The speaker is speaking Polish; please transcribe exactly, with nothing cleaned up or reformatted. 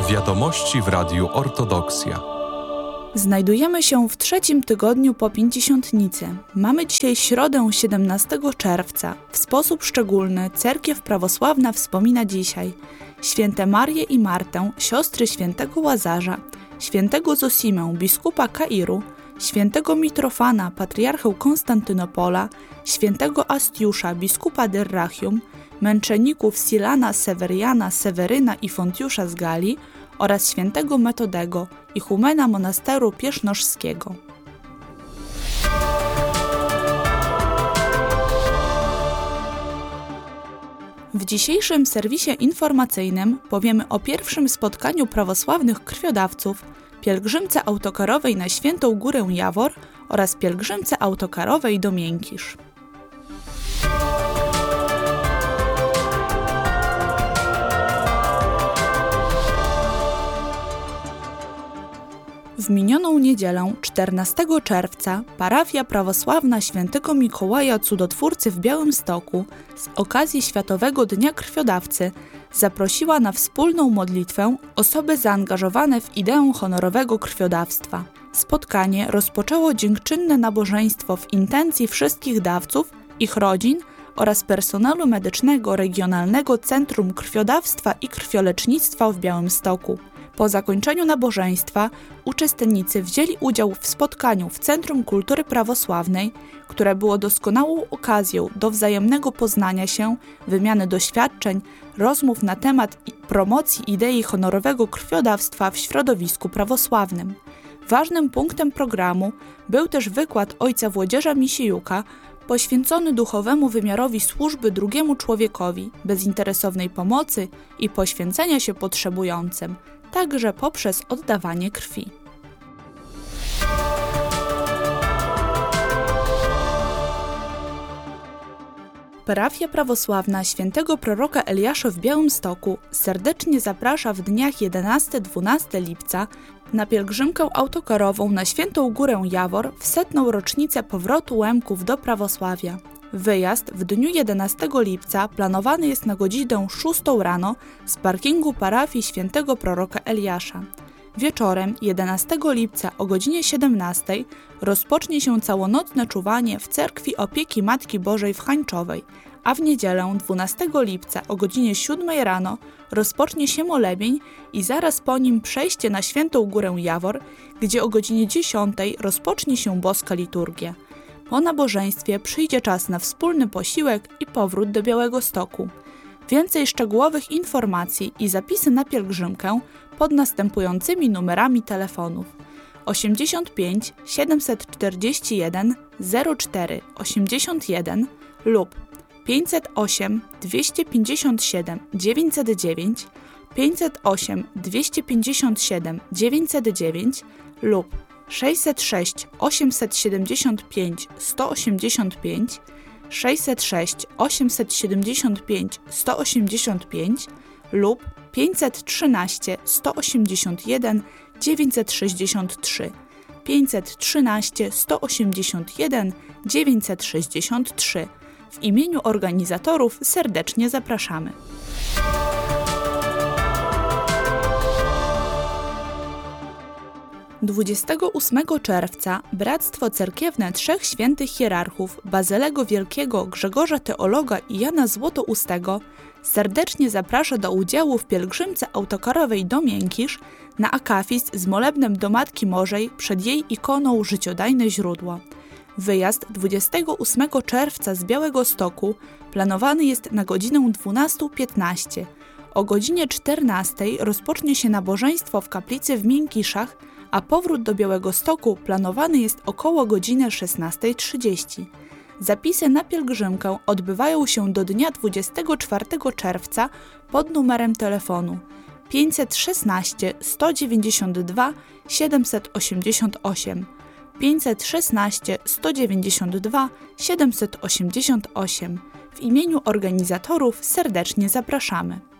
Wiadomości w Radiu Ortodoksja. Znajdujemy się w trzecim tygodniu po Pięćdziesiątnicy. Mamy dzisiaj środę siedemnastego czerwca. W sposób szczególny Cerkiew Prawosławna wspomina dzisiaj święte Marię i Martę, siostry świętego Łazarza, świętego Zosimę, biskupa Kairu, świętego Mitrofana, patriarchę Konstantynopola, świętego Astiusza, biskupa Dyrrachium, męczenników Silana, Seweriana, Seweryna i Fontiusza z Galii oraz świętego Metodego, ichumena monasteru piesznoszskiego. W dzisiejszym serwisie informacyjnym powiemy o pierwszym spotkaniu prawosławnych krwiodawców, pielgrzymce autokarowej na Świętą Górę Jawor oraz pielgrzymce autokarowej do Miękisz. W minioną niedzielę, czternastego czerwca, parafia prawosławna Świętego Mikołaja Cudotwórcy w Białymstoku z okazji Światowego Dnia Krwiodawcy zaprosiła na wspólną modlitwę osoby zaangażowane w ideę honorowego krwiodawstwa. Spotkanie rozpoczęło dziękczynne nabożeństwo w intencji wszystkich dawców, ich rodzin oraz personelu medycznego Regionalnego Centrum Krwiodawstwa i Krwiolecznictwa w Białymstoku. Po zakończeniu nabożeństwa uczestnicy wzięli udział w spotkaniu w Centrum Kultury Prawosławnej, które było doskonałą okazją do wzajemnego poznania się, wymiany doświadczeń, rozmów na temat promocji idei honorowego krwiodawstwa w środowisku prawosławnym. Ważnym punktem programu był też wykład ojca Włodzieża Misijuka poświęcony duchowemu wymiarowi służby drugiemu człowiekowi, bezinteresownej pomocy i poświęcenia się potrzebującym, także poprzez oddawanie krwi. Parafia prawosławna Świętego Proroka Eliasza w Białymstoku serdecznie zaprasza w dniach jedenastego-dwunastego lipca na pielgrzymkę autokarową na Świętą Górę Jawor w setną rocznicę powrotu Łemków do prawosławia. Wyjazd w dniu jedenastego lipca planowany jest na godzinę szóstą rano z parkingu parafii Świętego Proroka Eliasza. Wieczorem jedenastego lipca o godzinie siedemnastej rozpocznie się całonocne czuwanie w Cerkwi Opieki Matki Bożej w Hańczowej, a w niedzielę dwunastego lipca o godzinie siódmej rano rozpocznie się molebień i zaraz po nim przejście na Świętą Górę Jawor, gdzie o godzinie dziesiątej rozpocznie się boska liturgia. Po nabożeństwie przyjdzie czas na wspólny posiłek i powrót do Białegostoku. Więcej szczegółowych informacji i zapisy na pielgrzymkę pod następującymi numerami telefonów osiemdziesiąt pięć siedemset czterdzieści jeden zero cztery osiemdziesiąt jeden lub pięćset osiem dwieście pięćdziesiąt siedem dziewięćset dziewięć, pięćset osiem dwieście pięćdziesiąt siedem dziewięćset dziewięć lub sześćset sześć osiemset siedemdziesiąt pięć sto osiemdziesiąt pięć, sześćset sześć osiemset siedemdziesiąt pięć sto osiemdziesiąt pięć lub pięćset trzynaście sto osiemdziesiąt jeden dziewięćset sześćdziesiąt trzy, pięćset trzynaście sto osiemdziesiąt jeden dziewięćset sześćdziesiąt trzy. W imieniu organizatorów serdecznie zapraszamy. dwudziestego ósmego czerwca Bractwo Cerkiewne Trzech Świętych Hierarchów Bazylego Wielkiego, Grzegorza Teologa i Jana Złotoustego serdecznie zaprasza do udziału w pielgrzymce autokarowej do Miękisz na akafist z molebnem do Matki Bożej przed jej ikoną Życiodajne Źródło. Wyjazd dwudziestego ósmego czerwca z Białegostoku planowany jest na godzinę dwunastą piętnaście. O godzinie czternastej rozpocznie się nabożeństwo w kaplicy w Miękiszach, a powrót do Białegostoku planowany jest około godziny szesnastej trzydzieści. Zapisy na pielgrzymkę odbywają się do dnia dwudziestego czwartego czerwca pod numerem telefonu pięćset szesnaście sto dziewięćdziesiąt dwa siedemset osiemdziesiąt osiem, pięćset szesnaście sto dziewięćdziesiąt dwa siedemset osiemdziesiąt osiem. W imieniu organizatorów serdecznie zapraszamy.